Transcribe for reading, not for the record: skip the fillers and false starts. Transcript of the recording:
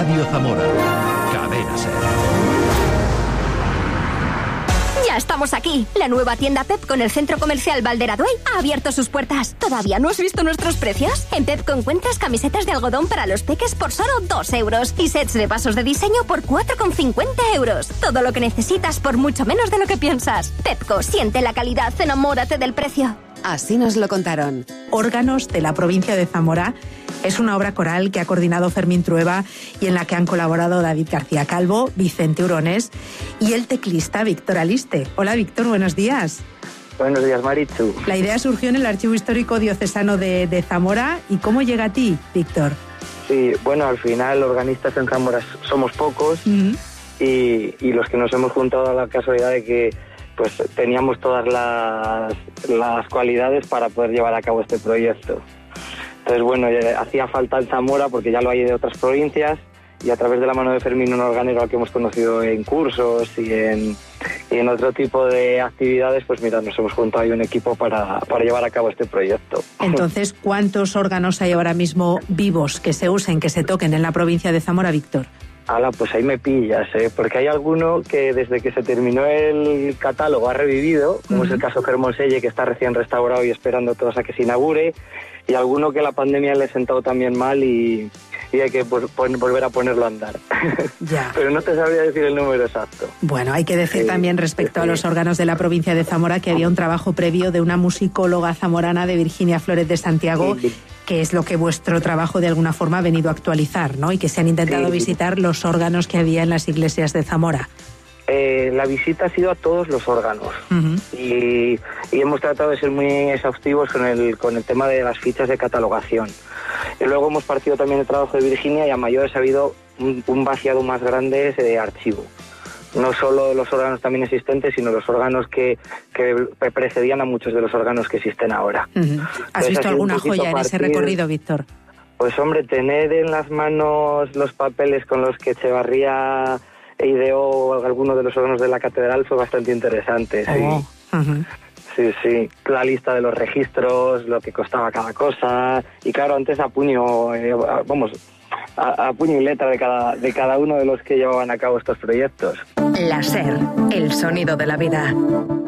Radio Zamora. Cadena SER. Ya estamos aquí. La nueva tienda Pepco en el centro comercial Valderaduey ha abierto sus puertas. ¿Todavía no has visto nuestros precios? En Pepco encuentras camisetas de algodón para los peques por solo 2 euros y sets de vasos de diseño por 4,50 euros. Todo lo que necesitas por mucho menos de lo que piensas. Pepco, siente la calidad, enamórate del precio. Así nos lo contaron. Órganos de la provincia de Zamora es una obra coral que ha coordinado Fermín Trueba y en la que han colaborado David García Calvo, Vicente Urones y el teclista Víctor Aliste. Hola Víctor, buenos días. Buenos días, Marichu. La idea surgió en el Archivo Histórico Diocesano de Zamora. ¿Y cómo llega a ti, Víctor? Sí, bueno, al final organistas en Zamora somos pocos y los que nos hemos juntado a la casualidad de que pues teníamos todas las cualidades para poder llevar a cabo este proyecto. Entonces, bueno, hacía falta en Zamora porque ya lo hay de otras provincias y a través de la mano de Fermín, un organero al que hemos conocido en cursos y en otro tipo de actividades, pues mira, nos hemos juntado ahí un equipo para llevar a cabo este proyecto. Entonces, ¿cuántos órganos hay ahora mismo vivos que se usen, que se toquen en la provincia de Zamora, Víctor? Pues ahí me pillas, porque hay alguno que desde que se terminó el catálogo ha revivido, como es el caso Fermoselle, que está recién restaurado y esperando todos a que se inaugure, y alguno que la pandemia le ha sentado también mal y hay que volver a ponerlo a andar. Ya. Pero no te sabría decir el número exacto. Bueno, hay que decir también respecto a los órganos de la provincia de Zamora que había un trabajo previo de una musicóloga zamorana, de Virginia Flores de Santiago, que es lo que vuestro trabajo de alguna forma ha venido a actualizar, ¿no? Y que se han intentado visitar los órganos que había en las iglesias de Zamora. La visita ha sido a todos los órganos y hemos tratado de ser muy exhaustivos con el tema de las fichas de catalogación. Y luego hemos partido también del trabajo de Virginia y a mayores ha habido un vaciado más grande de archivo. No solo los órganos también existentes, sino los órganos que precedían a muchos de los órganos que existen ahora. ¿Has visto alguna joya en ese recorrido, Víctor? Pues hombre, tener en las manos los papeles con los que Echevarría ideó algunos de los órganos de la catedral fue bastante interesante. Sí. La lista de los registros, lo que costaba cada cosa, y claro, antes a puño, a puño y letra de cada uno de los que llevaban a cabo estos proyectos. La SER, el sonido de la vida.